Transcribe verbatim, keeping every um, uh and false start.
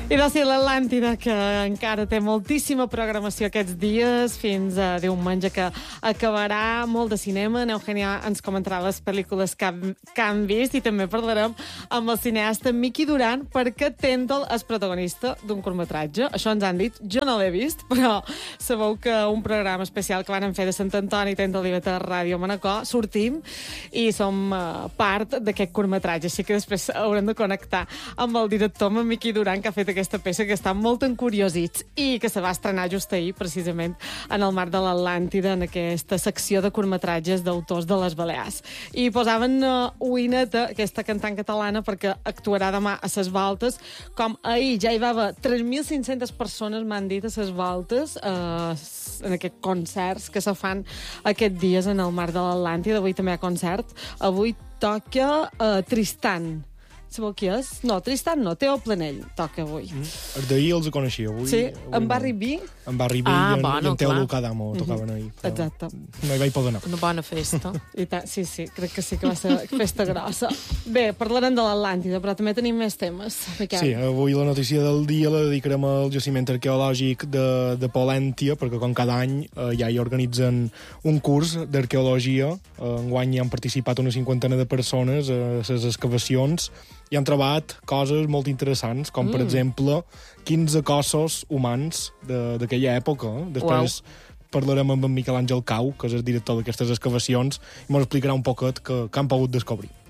I va ser l'Atlàntida, que encara té moltíssima programació aquests dies, fins a diumenge, que acabarà molt de cinema. En Eugènia ens comentarà les pel·lícules que, que han vist, i també parlarem amb el cineasta Miqui Duran, perquè Tèntol és protagonista d'un curtmetratge. Això ens han dit, jo no l'he vist, però sabeu que un programa especial que van fer de Sant Antoni, Tèntol i Beta Ràdio Manacor, sortim i som uh, part d'aquest curtmetratge, així que després haurem de connectar amb el director, amb Miqui Duran, que ha fet aquesta peça, que estan molt encuriosits i que se va estrenar just ahir, precisament, en el marc de l'Atlàntida, en aquesta secció de curtmetratges d'autors de les Balears. I posaven uh, Uineta, aquesta cantant catalana, perquè actuarà demà a Ses Voltes, com ahir ja hi va haver tres mil cinc-centes persones, m'han dit, a Ses Voltes, uh, en aquests concerts que se fan aquests dies en el marc de l'Atlàntida. Avui també hi ha concert. Avui toca uh, Tristan. Sabeu qui és? No, Tristan no, Teo Planell toca avui. Mm. Els d'ahir els coneixia. Avui, sí, avui en Barri B. En Barri B ah, i en, bueno, i en Teo clar. Lucadamo tocaven ahir. Exacte. No hi vaig poder anar. Una bona festa. I ta, sí, sí, crec que sí que va ser festa grossa. Bé, parlarem de l'Atlàntida, però també tenim més temes. Miquel. Sí, avui la notícia del dia la dedicarem al jaciment arqueològic de, de Polèntia, perquè com cada any eh, ja hi organitzen un curs d'arqueologia. Eh, enguany hi han participat una cinquantena de persones a les excavacions i han trobat coses molt interessants, com, mm. per exemple, quinze cossos humans d'aquella època. Després wow. parlarem amb en Miquel Àngel Cau, que és el director d'aquestes excavacions, i ens explicarà un poquet què, què han pogut descobrir.